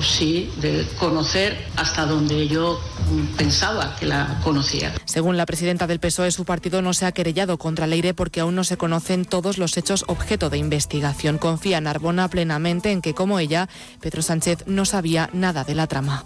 pero sí de conocer hasta donde yo pensaba que la conocía. Según la presidenta del PSOE, su partido no se ha querellado contra Leire porque aún no se conocen todos los hechos objeto de investigación. Confía Narbona plenamente en que, como ella, Pedro Sánchez no sabía nada de la trama.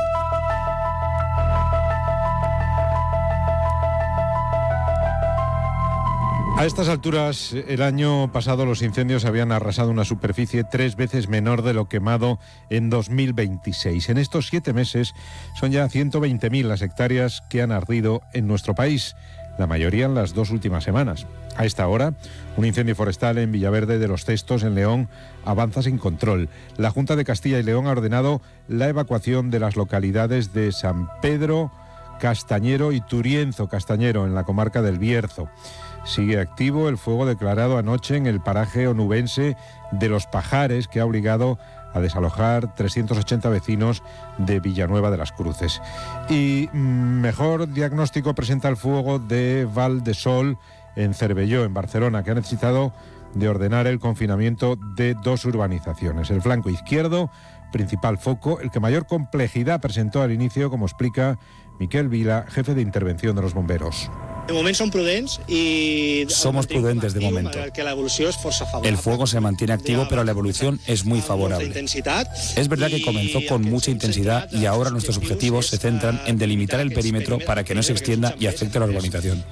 A estas alturas, el año pasado los incendios habían arrasado una superficie 3 veces menor de lo quemado en 2026. En estos 7 meses son ya 120.000 las hectáreas que han ardido en nuestro país, la mayoría en las 2 últimas semanas. A esta hora, un incendio forestal en Villaverde de los Cestos, en León, avanza sin control. La Junta de Castilla y León ha ordenado la evacuación de las localidades de San Pedro Castañero y Turienzo Castañero, en la comarca del Bierzo. Sigue activo el fuego declarado anoche en el paraje onubense de Los Pajares, que ha obligado a desalojar 380 vecinos de Villanueva de las Cruces. Y mejor diagnóstico presenta el fuego de Val de Sol en Cervelló, en Barcelona, que ha necesitado de ordenar el confinamiento de 2 urbanizaciones. El flanco izquierdo, principal foco, el que mayor complejidad presentó al inicio, como explica Miquel Vila, jefe de intervención de los bomberos. De momento son prudentes y... Somos prudentes de momento. El fuego se mantiene activo, pero la evolución es muy favorable. Es verdad que comenzó con mucha intensidad y ahora nuestros objetivos se centran en delimitar el perímetro para que no se extienda y afecte a la urbanización.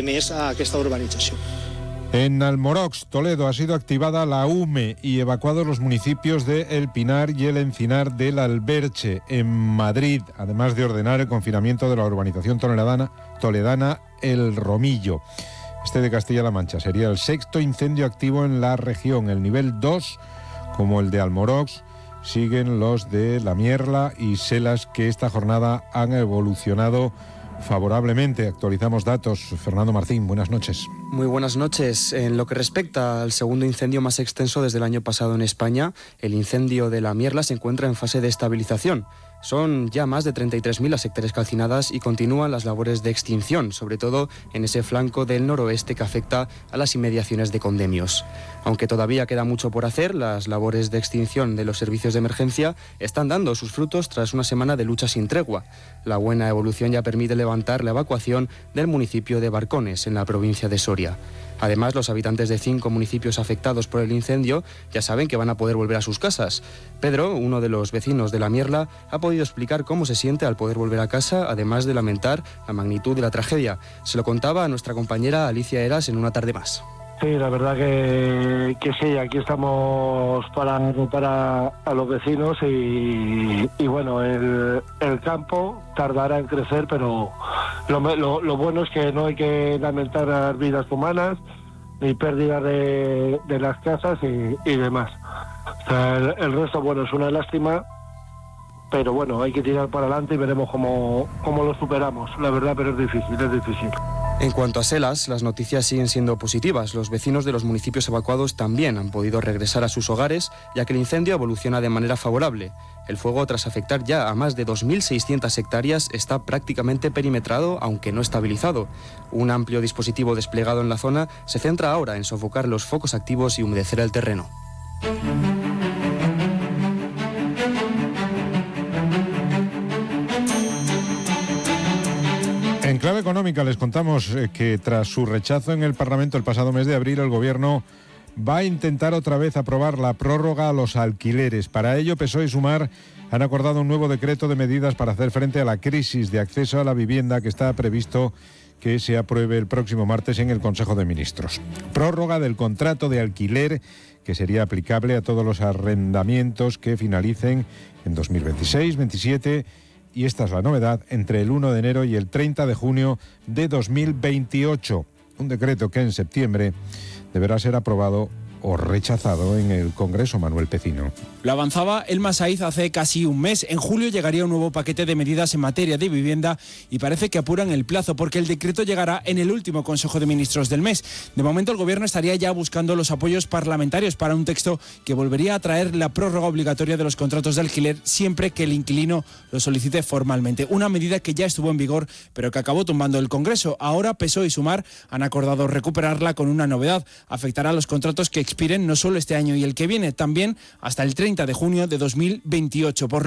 En Almorox, Toledo, ha sido activada la UME y evacuados los municipios de El Pinar y El Encinar del Alberche. En Madrid, además de ordenar el confinamiento de la urbanización toledana El Romillo. Este de Castilla-La Mancha sería el 6º incendio activo en la región. El nivel 2, como el de Almorox, siguen los de La Mierla y Selas, que esta jornada han evolucionado favorablemente. Actualizamos datos. Fernando Martín, buenas noches. Muy buenas noches. En lo que respecta al segundo incendio más extenso desde el año pasado en España, el incendio de La Mierla se encuentra en fase de estabilización. Son ya más de 33.000 las hectáreas calcinadas y continúan las labores de extinción, sobre todo en ese flanco del noroeste que afecta a las inmediaciones de Condemios. Aunque todavía queda mucho por hacer, las labores de extinción de los servicios de emergencia están dando sus frutos tras una semana de lucha sin tregua. La buena evolución ya permite levantar la evacuación del municipio de Barcones, en la provincia de Soria. Además, los habitantes de 5 municipios afectados por el incendio ya saben que van a poder volver a sus casas. Pedro, uno de los vecinos de La Mierla, ha podido explicar cómo se siente al poder volver a casa, además de lamentar la magnitud de la tragedia. Se lo contaba a nuestra compañera Alicia Eras en Una tarde más. Sí, la verdad que sí, aquí estamos para a los vecinos y bueno, el campo tardará en crecer, pero lo bueno es que no hay que lamentar vidas humanas ni pérdida de las casas y demás. O sea, el resto, bueno, es una lástima, pero bueno, hay que tirar para adelante y veremos cómo lo superamos, la verdad, pero es difícil. En cuanto a Selas, las noticias siguen siendo positivas. Los vecinos de los municipios evacuados también han podido regresar a sus hogares, ya que el incendio evoluciona de manera favorable. El fuego, tras afectar ya a más de 2.600 hectáreas, está prácticamente perimetrado, aunque no estabilizado. Un amplio dispositivo desplegado en la zona se centra ahora en sofocar los focos activos y humedecer el terreno. En clave económica les contamos que tras su rechazo en el Parlamento el pasado mes de abril, el Gobierno va a intentar otra vez aprobar la prórroga a los alquileres. Para ello, PSOE y Sumar han acordado un nuevo decreto de medidas para hacer frente a la crisis de acceso a la vivienda que está previsto que se apruebe el próximo martes en el Consejo de Ministros. Prórroga del contrato de alquiler que sería aplicable a todos los arrendamientos que finalicen en 2026, 2027 y esta es la novedad, entre el 1 de enero y el 30 de junio de 2028. Un decreto que en septiembre deberá ser aprobado o rechazado en el Congreso. Manuel Pecino. Lo avanzaba Elma Saiz hace casi un mes. En julio llegaría un nuevo paquete de medidas en materia de vivienda y parece que apuran el plazo porque el decreto llegará en el último Consejo de Ministros del mes. De momento el Gobierno estaría ya buscando los apoyos parlamentarios para un texto que volvería a traer la prórroga obligatoria de los contratos de alquiler siempre que el inquilino lo solicite formalmente. Una medida que ya estuvo en vigor pero que acabó tumbando el Congreso. Ahora PSOE y Sumar han acordado recuperarla con una novedad. Afectará a los contratos que expiren no solo este año y el que viene, también hasta el 30 de junio de 2028.